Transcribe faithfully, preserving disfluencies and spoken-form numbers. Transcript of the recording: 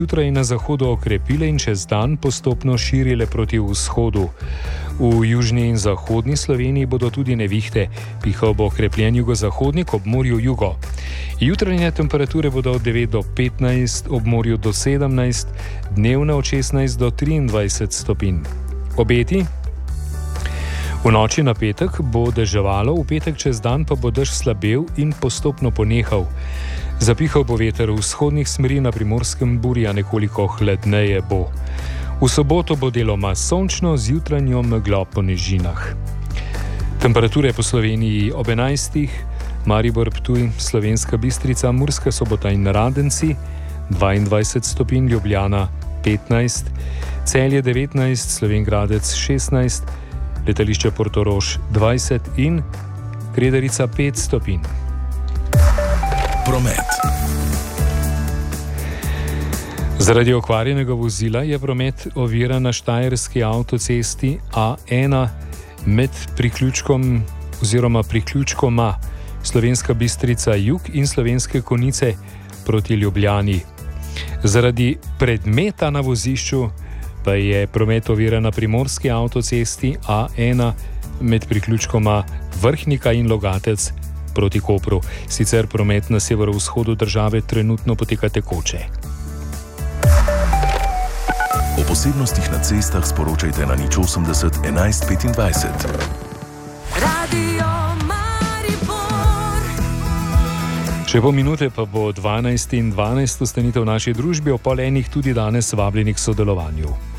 jutraj na zahodu okrepile in čez dan postopno širile proti vzhodu. V južni in zahodni Sloveniji bodo tudi nevihte, pihal bo okrepljen jugozahodnik ob morju jugo. Jutranje temperature bodo od devet do petnajst, ob morju do sedemnajst, dnevne od šestnajst do triindvajset stopinj. Obeti? V noči na petek bo deževalo, v petek čez dan pa bo dež slabel in postopno ponehal. Zapihal bo veter vzhodnih smeri, na Primorskem burja nekoliko hladneje bo. V soboto bo deloma sončno z jutranjo meglo po nižinah. Temperature po Sloveniji ob enajstih, Maribor, Ptuj, Slovenska Bistrica, Murska Sobota in Radenci, dvaindvajset stopinj, Ljubljana petnajst, Celje devetnajst, Slovenj Gradec šestnajst, letališče Portorož dvajset in Kredarica pet stopinj. Promet. Zaradi okvarjenega vozila je promet oviran na štajerski avtocesti A ena med priključkom oziroma priključkoma Slovenska Bistrica jug in Slovenske Konjice proti Ljubljani. Zaradi predmeta na vozišču pa je promet oviran na primorski avtocesti A ena med priključkoma Vrhnika in Logatec proti Kopru. Sicer promet na severovzhodu države trenutno poteka tekoče. O posebnostih na cestah sporočajte na nič osemdeset enajst petindvajset. Radio Maribor. Še pol minute pa bo dvanajst in dvanajst, ostanite v naši družbi, ob pol enih tudi danes vabljeni k sodelovanju.